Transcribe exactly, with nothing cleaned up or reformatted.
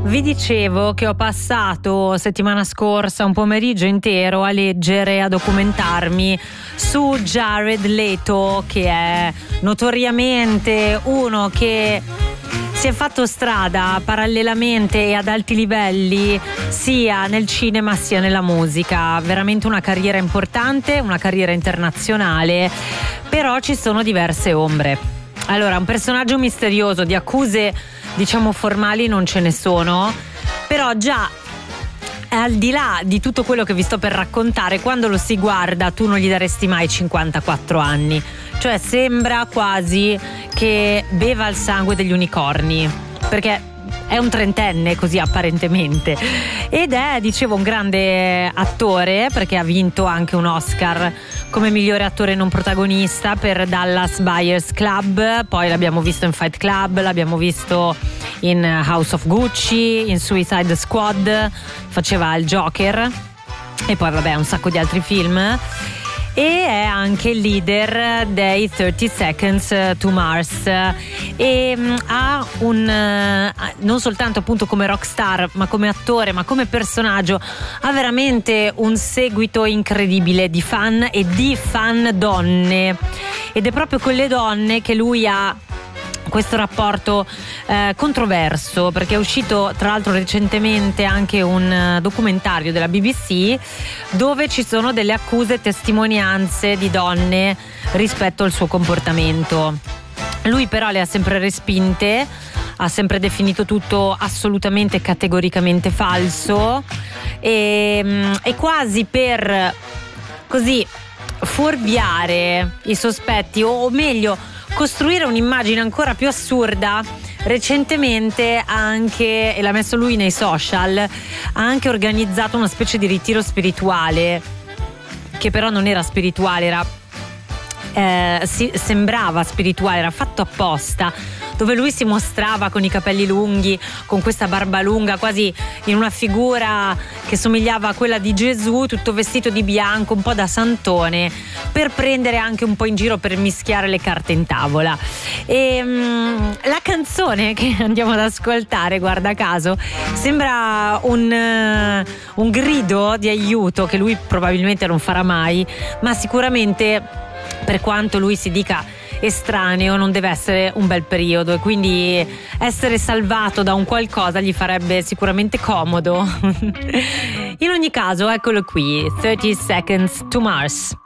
Vi dicevo che ho passato settimana scorsa un pomeriggio intero a leggere, a documentarmi su Jared Leto, che è notoriamente uno che si è fatto strada parallelamente e ad alti livelli sia nel cinema sia nella musica. Veramente una carriera importante, una carriera internazionale, però ci sono diverse ombre. Allora, un personaggio misterioso, di accuse diciamo formali non ce ne sono, però già al di là di tutto quello che vi sto per raccontare, quando lo si guarda tu non gli daresti mai cinquantaquattro anni, cioè sembra quasi che beva il sangue degli unicorni, perché è un trentenne così apparentemente, ed è, dicevo, un grande attore perché ha vinto anche un Oscar come migliore attore non protagonista per Dallas Buyers Club, poi l'abbiamo visto in Fight Club, l'abbiamo visto in House of Gucci, in Suicide Squad, faceva il Joker e poi vabbè un sacco di altri film. E è anche il leader dei thirty seconds to Mars e um, ha un uh, non soltanto appunto come rockstar ma come attore, ma come personaggio ha veramente un seguito incredibile di fan e di fan donne, ed è proprio con le donne che lui ha questo rapporto eh, controverso, perché è uscito tra l'altro recentemente anche un documentario della B B C dove ci sono delle accuse e testimonianze di donne rispetto al suo comportamento. Lui però le ha sempre respinte, ha sempre definito tutto assolutamente categoricamente falso e, e quasi per così fuorviare i sospetti, o meglio costruire un'immagine ancora più assurda, recentemente anche, e l'ha messo lui nei social, ha anche organizzato una specie di ritiro spirituale, che però non era spirituale, era eh, si, sembrava spirituale, era fatto apposta, dove lui si mostrava con i capelli lunghi, con questa barba lunga, quasi in una figura che somigliava a quella di Gesù, tutto vestito di bianco, un po' da santone, per prendere anche un po' in giro, per mischiare le carte in tavola. E um, la canzone che andiamo ad ascoltare, guarda caso, sembra un, uh, un grido di aiuto che lui probabilmente non farà mai, ma sicuramente, per quanto lui si dica estraneo, non deve essere un bel periodo, e quindi essere salvato da un qualcosa gli farebbe sicuramente comodo. In ogni caso, eccolo qui, thirty seconds to Mars.